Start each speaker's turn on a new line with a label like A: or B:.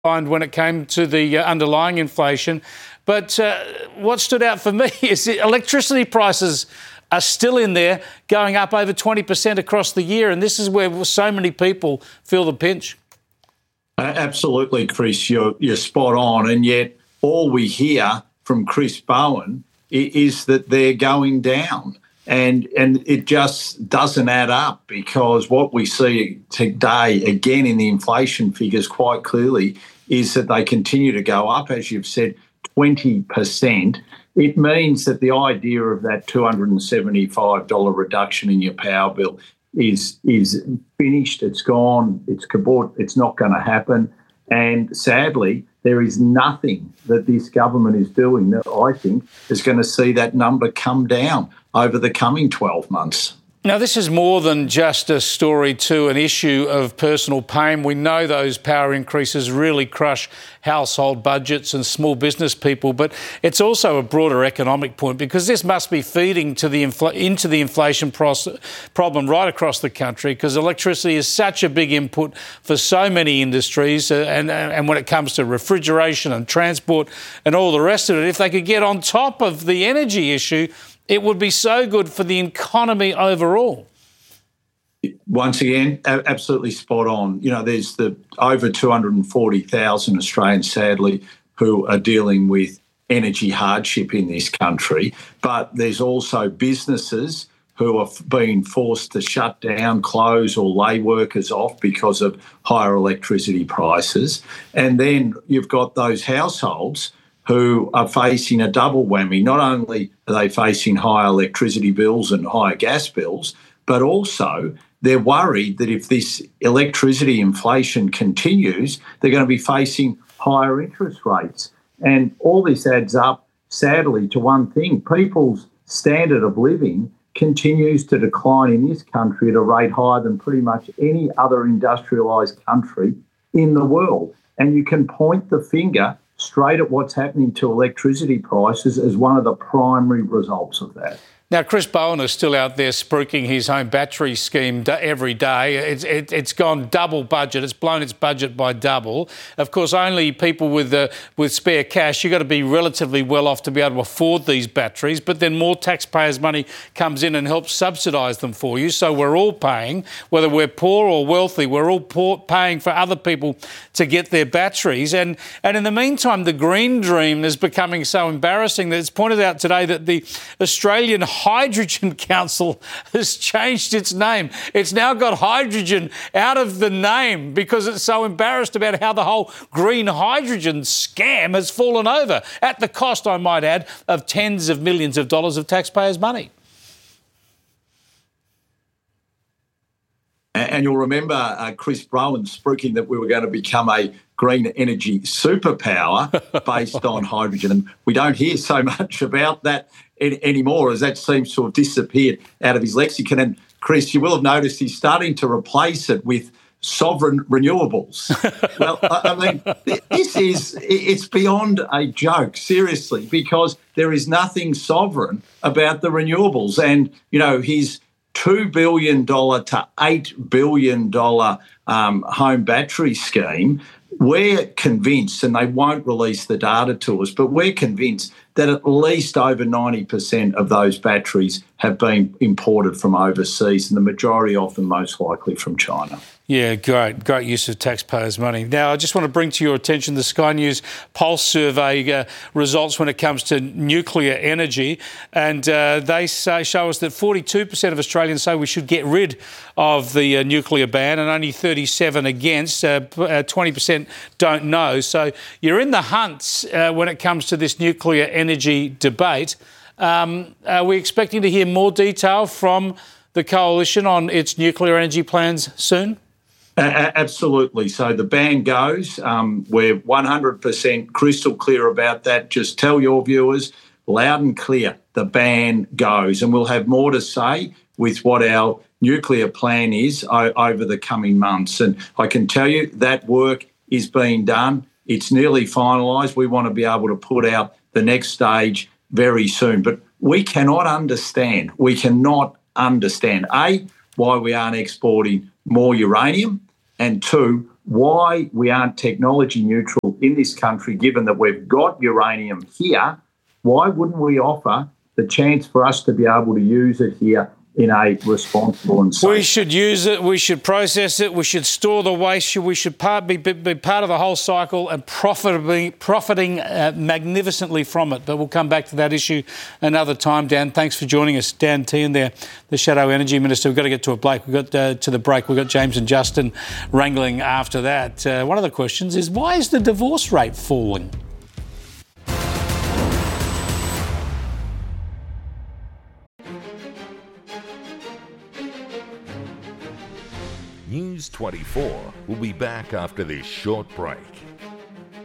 A: when it came to the underlying inflation. But what stood out for me is the electricity prices are still in there, going up over 20% across the year. And this is where so many people feel the pinch.
B: Absolutely, Chris, you're spot on. And yet all we hear from Chris Bowen is that they're going down. And it just doesn't add up, because what we see today, again, in the inflation figures quite clearly, is that they continue to go up, as you've said, 20%. It means that the idea of that $275 reduction in your power bill is finished. It's gone. It's kabut. It's not going to happen. And sadly, there is nothing that this government is doing that I think is going to see that number come down over the coming 12 months.
A: Now, this is more than just a story to an issue of personal pain. We know those power increases really crush household budgets and small business people, but it's also a broader economic point, because this must be feeding to into the inflation problem right across the country, because electricity is such a big input for so many industries, and when it comes to refrigeration and transport and all the rest of it, if they could get on top of the energy issue, it would be so good for the economy overall.
B: Once again, absolutely spot on. You know, there's the over 240,000 Australians, sadly, who are dealing with energy hardship in this country. But there's also businesses who are being forced to shut down, close, or lay workers off because of higher electricity prices. And then you've got those households who are facing a double whammy. Not only are they facing higher electricity bills and higher gas bills, but also they're worried that if this electricity inflation continues, they're going to be facing higher interest rates. And all this adds up, sadly, to one thing: people's standard of living continues to decline in this country at a rate higher than pretty much any other industrialised country in the world. And you can point the finger straight at what's happening to electricity prices as one of the primary results of that.
A: Now, Chris Bowen is still out there spruiking his home battery scheme every day. It's gone double budget. It's blown its budget by double. Of course, only people with spare cash, you've got to be relatively well off to be able to afford these batteries, but then more taxpayers' money comes in and helps subsidise them for you. So we're all paying, whether we're poor or wealthy, we're all paying for other people to get their batteries. And in the meantime, the green dream is becoming so embarrassing that it's pointed out today that the Australian Hydrogen Council has changed its name. It's now got hydrogen out of the name because it's so embarrassed about how the whole green hydrogen scam has fallen over, at the cost, I might add, of tens of millions of dollars of taxpayers' money.
B: And you'll remember Chris Bowen spruiking that we were going to become a green energy superpower based on hydrogen. And we don't hear so much about that anymore, as that seems to have disappeared out of his lexicon. And Chris, you will have noticed he's starting to replace it with sovereign renewables. Well, I mean, it's beyond a joke, seriously, because there is nothing sovereign about the renewables. And, you know, his $2 billion to $8 billion home battery scheme, we're convinced, and they won't release the data to us, but we're convinced that at least over 90% of those batteries have been imported from overseas, and the majority of them most likely from China.
A: Yeah, great use of taxpayers' money. Now, I just want to bring to your attention the Sky News Pulse survey results when it comes to nuclear energy, and they show us that 42% of Australians say we should get rid of the nuclear ban, and only 37% against. 20% don't know. So you're in the hunt when it comes to this nuclear energy debate. Are we expecting to hear more detail from the coalition on its nuclear energy plans soon?
B: Absolutely. So the ban goes. We're 100% crystal clear about that. Just tell your viewers loud and clear, the ban goes. And we'll have more to say with what our nuclear plan is over the coming months. And I can tell you that work is being done. It's nearly finalised. We want to be able to put out the next stage very soon. But we cannot understand, A, why we aren't exporting more uranium, and two, why we aren't technology neutral in this country, given that we've got uranium here. Why wouldn't we offer the chance for us to be able to use it here in a responsible and safe?
A: We should use it, we should process it, we should store the waste, we should be part of the whole cycle and profiting magnificently from it. But we'll come back to that issue another time. Dan, thanks for joining us. Dan Tehan there, the Shadow Energy Minister. We've got to get to a break. We've got to the break. We've got James and Justin wrangling after that. One of the questions is, why is the divorce rate falling?
C: News 24 will be back after this short break.